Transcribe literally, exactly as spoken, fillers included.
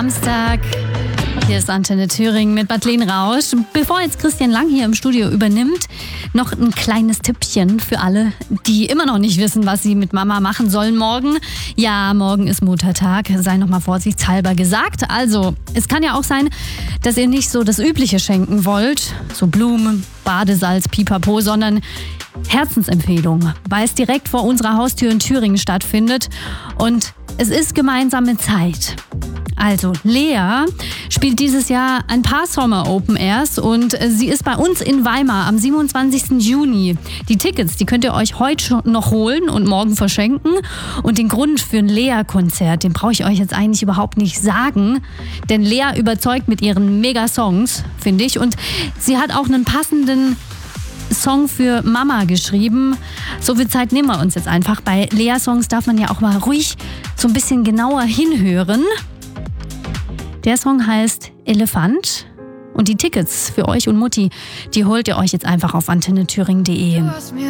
Samstag. Hier ist Antenne Thüringen mit Madeleine Rausch. Bevor jetzt Christian Lang hier im Studio übernimmt, noch ein kleines Tippchen für alle, die immer noch nicht wissen, was sie mit Mama machen sollen morgen. Ja, morgen ist Muttertag, sei noch mal vorsichtshalber gesagt. Also, es kann ja auch sein, dass ihr nicht so das Übliche schenken wollt, so Blumen, Badesalz, Pipapo, sondern Herzensempfehlung, weil es direkt vor unserer Haustür in Thüringen stattfindet und es ist gemeinsame Zeit. Also, Lea spielt dieses Jahr ein paar Sommer Open Airs und sie ist bei uns in Weimar am siebenundzwanzigsten Juni. Die Tickets, die könnt ihr euch heute schon noch holen und morgen verschenken. Und den Grund für ein Lea-Konzert, den brauche ich euch jetzt eigentlich überhaupt nicht sagen. Denn Lea überzeugt mit ihren Mega-Songs, finde ich. Und sie hat auch einen passenden Song für Mama geschrieben. So viel Zeit nehmen wir uns jetzt einfach. Bei Lea-Songs darf man ja auch mal ruhig so ein bisschen genauer hinhören. Der Song heißt Elefant und die Tickets für euch und Mutti, die holt ihr euch jetzt einfach auf antenne thüringen punkt de.